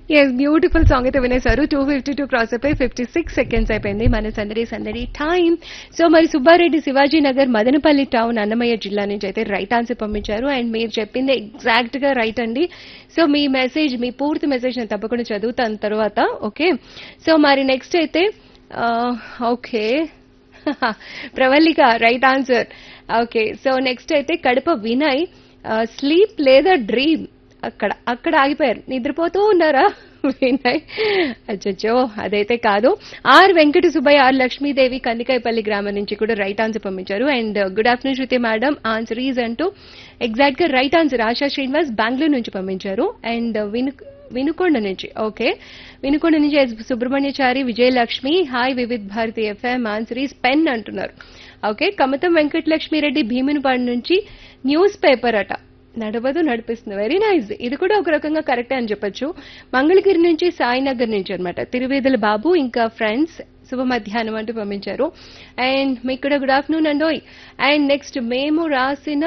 Yes beautiful song అయితే వినేశారు. 252 cross అయిపోయి 56 seconds అయిపోయింది మన సందడి సందడి టైం. సో మరి సుబ్బారెడ్డి శివాజీ నగర్ మదనపల్లి టౌన్ అన్నమయ్య జిల్లా నుంచి అయితే రైట్ ఆన్సర్ పంపించారు. అండ్ మీరు చెప్పింది ఎగ్జాక్ట్ గా రైట్ అండి. సో మీ మెసేజ్, మీ పూర్తి మెసేజ్ నేను తప్పకుండా చదువుతాను తర్వాత. ఓకే, సో మరి నెక్స్ట్ అయితే okay Pravallika right answer. Okay, so next అయితే కడప వినయ్ స్లీప్ లేదా డ్రీమ్ అక్కడ అక్కడ ఆగిపోయారు, నిద్రపోతూ ఉన్నారా వినయ్? అచ్చచ్చో అదైతే కాదు. ఆర్ వెంకట సుబ్బయ్య, ఆర్ లక్ష్మీదేవి కందికాయపల్లి గ్రామం నుంచి కూడా రైట్ ఆన్సర్ పంపించారు. And good afternoon Shruti madam, answer is అంటూ ఎగ్జాక్ట్ గా రైట్ ఆన్సర్ ఆశా శ్రీనివాస్ బెంగళూరు నుంచి పంపించారు. అండ్ వినుకొండ నుంచి, ఓకే వినుకొండ నుంచి Subrahmanyachari Vijayalakshmi, hi Vividh Bharati FM, answer is pen అంటున్నారు. ఓకే, కమతం వెంకటలక్ష్మిరెడ్డి భీమునిపాడు నుంచి న్యూస్ పేపర్ అట నడవదు నడిపిస్తుంది, వెరీ నైస్. ఇది కూడా ఒక రకంగా కరెక్టే అని చెప్పొచ్చు. మంగళగిరి నుంచి సాయినగర్ నుంచి అనమాట తిరువేదల బాబు ఇంకా ఫ్రెండ్స్ శుభ మధ్యాహ్నం అంటూ పంపించారు. అండ్ మీకు కూడా గుడ్ ఆఫ్టర్నూన్ అండోయ్. అండ్ నెక్స్ట్ మేము రాసిన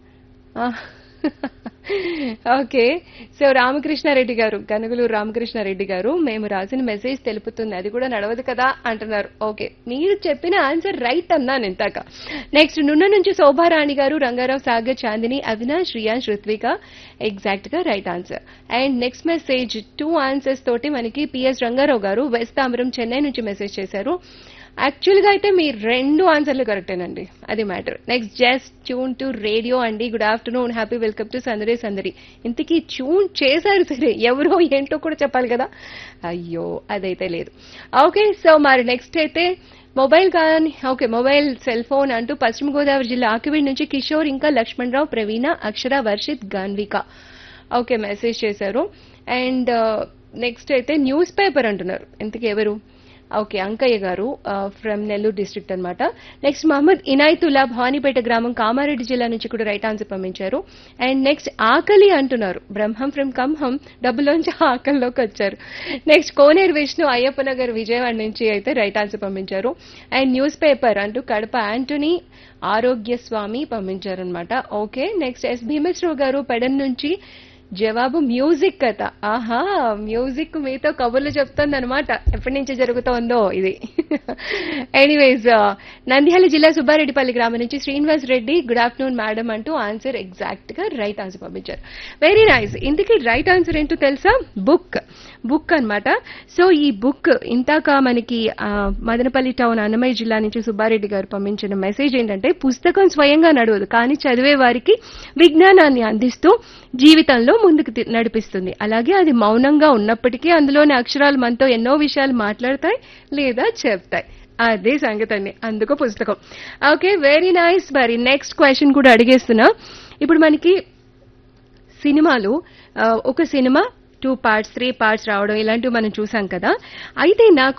ఓకే, సో రామకృష్ణారెడ్డి గారు, గనుగులూరు రామకృష్ణారెడ్డి గారు, మేము రాసిన మెసేజ్ తెలుపుతుంది అది కూడా నడవదు కదా అంటున్నారు. ఓకే, మీరు చెప్పిన ఆన్సర్ రైట్ అన్నాను ఇంతాక. నెక్స్ట్ నున్న నుంచి శోభారాణి గారు, రంగారావు సాగర్, చాందిని, అవినాష్, శ్రియాన్స్, ఋత్విక ఎగ్జాక్ట్ గా right answer. And next message 2 answers తోటి మనకి పిఎస్ రంగారావు గారు వెస్ట్ తాంబరం చెన్నై నుంచి మెసేజ్ చేశారు. యాక్చువల్ గా అయితే మీ 2 ఆన్సర్లు కరెక్టేనండి, అది matter. Next just tune to radio అండి, good afternoon, happy welcome to సందడి సందడి. ఇంతకీ ట్యూన్ చేశారు సరే, ఎవరో ఏంటో కూడా చెప్పాలి కదా, అయ్యో అదైతే లేదు. ఓకే, సో మరి నెక్స్ట్ అయితే మొబైల్ కానీ, ఓకే మొబైల్ సెల్ ఫోన్ అంటూ పశ్చిమ గోదావరి జిల్లా ఆకివీడ్ నుంచి కిషోర్ ఇంకా లక్ష్మణరావు, ప్రవీణ, అక్షర, వర్షిత్, గాన్విక ఓకే మెసేజ్ చేశారు. అండ్ నెక్స్ట్ అయితే న్యూస్ పేపర్ అంటున్నారు, ఇంతకీ ఎవరు? ఓకే అంకయ్య గారు ఫ్రమ్ నెల్లూరు డిస్ట్రిక్ట్ అనమాట. నెక్స్ట్ మహమ్మద్ ఇనాయతుల్లా, భానిపేట గ్రామం, కామారెడ్డి జిల్లా నుంచి కూడా రైట్ ఆన్సర్ పంపించారు. అండ్ నెక్స్ట్ ఆకలి అంటున్నారు, బ్రహ్మం ఫ్రమ్ కంహం, డబ్బులోంచి ఆకలిలోకి వచ్చారు. నెక్స్ట్ కోనేరు విష్ణు, అయ్యప్ప నగర్, విజయవాడ నుంచి అయితే రైట్ ఆన్సర్ పంపించారు. అండ్ న్యూస్ పేపర్ అంటూ కడప యాంటనీ ఆరోగ్య స్వామి పంపించారనమాట. ఓకే, నెక్స్ట్ ఎస్ భీమేశ్వరరావు గారు పెడన్ నుంచి జవాబు మ్యూజిక్ కథ. ఆహా, మ్యూజిక్ మీతో కబుర్లు చెప్తుంది అనమాట, ఎప్పటి నుంచి జరుగుతోందో ఇది. ఎనీవేస్ నంద్యాల జిల్లా సుబ్బారెడ్డిపల్లి గ్రామం నుంచి Srinivas Reddy, good afternoon madam అంటూ ఆన్సర్ ఎగ్జాక్ట్ గా రైట్ ఆన్సర్ పంపించారు. Very nice. ఇంతకీ రైట్ ఆన్సర్ ఏంటో తెలుసా? బుక్ అన్నమాట. సో ఈ బుక్ ఇంతాక మనకి మదనపల్లి టౌన్ అన్నమయ్య జిల్లా నుంచి సుబ్బారెడ్డి గారు పంపించిన మెసేజ్ ఏంటంటే, పుస్తకం స్వయంగా నడవదు కానీ చదివే వారికి విజ్ఞానాన్ని అందిస్తూ జీవితంలో ముందుకు నడిపిస్తుంది. అలాగే అది మౌనంగా ఉన్నప్పటికీ అందులోని అక్షరాలు మనతో ఎన్నో విషయాలు మాట్లాడతాయి లేదా చెప్తాయి. అదే సంగతి అండి, అందుకు పుస్తకం. Okay, very nice. మరి నెక్స్ట్ క్వశ్చన్ కూడా అడిగేస్తున్నా. ఇప్పుడు మనకి సినిమాలు ఒక సినిమా 2 parts 3 parts రావడం ఇలాంటివి మనం చూసాం కదా. అయితే నాకు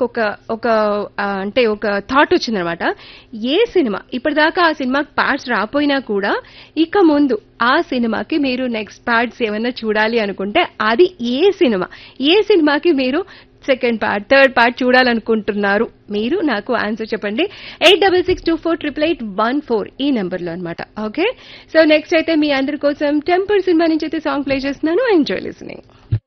అంటే ఒక థాట్ వచ్చిందనమాట. ఏ సినిమా ఇప్పటిదాకా ఆ సినిమాకి పార్ట్స్ రాపోయినా కూడా ఇక ముందు ఆ సినిమాకి మీరు నెక్స్ట్ పార్ట్స్ ఏమైనా చూడాలి అనుకుంటే అది ఏ సినిమాకి మీరు సెకండ్ పార్ట్, థర్డ్ పార్ట్ చూడాలనుకుంటున్నారు? మీరు నాకు ఆన్సర్ చెప్పండి. 8662488814 ఈ నెంబర్లో అనమాట. ఓకే, సో నెక్స్ట్ అయితే మీ అందరి కోసం టెంపర్ సినిమా నుంచి అయితే సాంగ్ ప్లే చేస్తున్నాను. Enjoy listening.